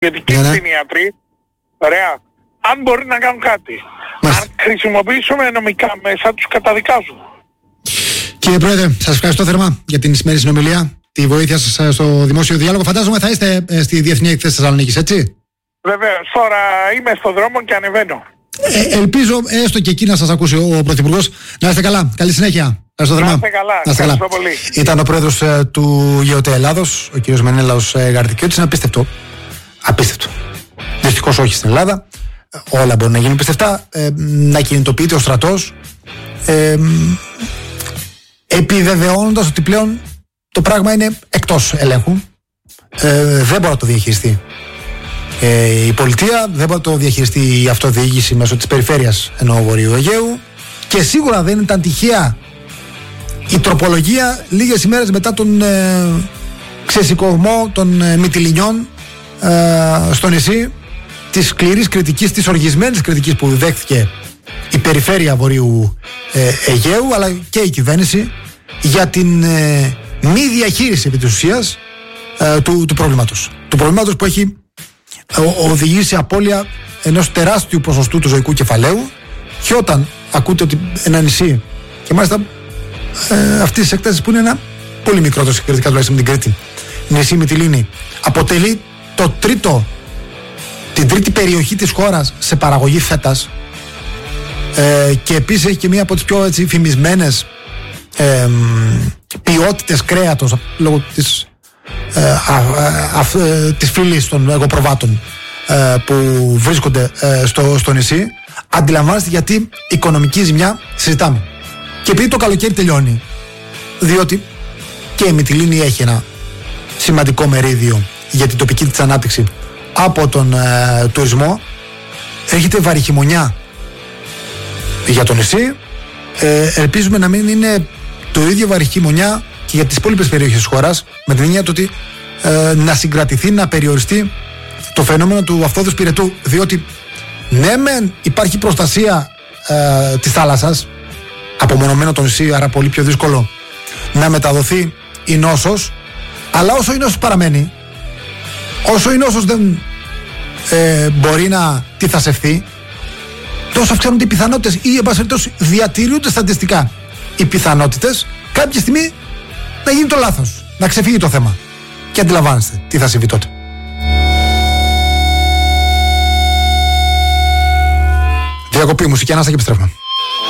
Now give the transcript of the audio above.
Γιατί και οι κτηνίατροι, ωραία, αν μπορεί να κάνουν κάτι. Αν χρησιμοποιήσουμε νομικά μέσα, τους καταδικάζουν. Κύριε Πρόεδρε, σας ευχαριστώ θερμά για την σημερινή συνομιλία, τη βοήθεια σας στο δημόσιο διάλογο. Φαντάζομαι θα είστε στη Διεθνή Έκθεση Θεσσαλονίκης, έτσι? Βεβαίως, τώρα είμαι στον δρόμο και ανεβαίνω. Ελπίζω έστω και εκεί να σας ακούσει ο Πρωθυπουργός. Να είστε καλά, καλή συνέχεια. Ευχαριστώ θερμά. Να είστε καλά, πολύ. Ήταν ο πρόεδρος του ΓΕΟΤΕ Ελλάδος, ο κ. Μενέλαος Γαρδικιώτης. Είναι απίστευτο. Απίστευτο. Δυστυχώς όχι στην Ελλάδα. Όλα μπορούν να γίνουν πιστευτά. Να κινητοποιείται ο στρατός. Επιβεβαιώνοντας ότι πλέον το πράγμα είναι εκτός ελέγχου. Δεν μπορεί να το διαχειριστεί η πολιτεία, δεν μπορεί να το διαχειριστεί η αυτοδιοίκηση μέσω της περιφέρειας εννοώ Βορείου Αιγαίου, και σίγουρα δεν ήταν τυχαία η τροπολογία λίγες ημέρες μετά τον ξεσηκωμό των Μυτιληνιών στο νησί, της σκληρής κριτικής, της οργισμένης κριτικής που δέχθηκε η περιφέρεια Βορείου Αιγαίου αλλά και η κυβέρνηση για την μη διαχείριση επί της ουσίας του προβλήματος. Του προβλήματος που έχει οδηγήσει σε απώλεια ενός τεράστιου ποσοστού του ζωικού κεφαλαίου, και όταν ακούτε ότι ένα νησί, και μάλιστα αυτής της έκτασης που είναι ένα πολύ μικρότερο συγκριτικά τουλάχιστον με την Κρήτη, νησί Μυτιλήνη, αποτελεί την τρίτη περιοχή της χώρας σε παραγωγή φέτας, και επίσης έχει και μία από τις πιο έτσι φημισμένες ποιότητες κρέατος λόγω της φύλης των εγωπροβάτων που βρίσκονται στο νησί. Αντιλαμβάνεστε γιατί οικονομική ζημιά συζητάμε. Και επειδή το καλοκαίρι τελειώνει, διότι και η Μυτιλήνη έχει ένα σημαντικό μερίδιο για την τοπική της ανάπτυξη από τον τουρισμό, έρχεται βαρυχημονιά για το νησί. Ελπίζουμε να μην είναι το ίδιο βαρυχημονιά και για τις υπόλοιπες περιοχές της χώρας, με την έννοια ότι να συγκρατηθεί, να περιοριστεί το φαινόμενο του αυθόδους πυρετού, διότι ναι μεν υπάρχει προστασία της θάλασσας, απομονωμένο το νησί, άρα πολύ πιο δύσκολο να μεταδοθεί η νόσος, αλλά όσο η νόσος παραμένει, όσο η νόσος δεν μπορεί να τυθασευθεί, τόσο αυξάνονται οι πιθανότητες, ή εν πάση περιπτώσει διατηρούνται στατιστικά οι πιθανότητες κάποια στιγμή να γίνει το λάθος, να ξεφύγει το θέμα. Και αντιλαμβάνεστε τι θα συμβεί τότε. Διακοπή μουσική, ανάσα και επιστρέφουμε.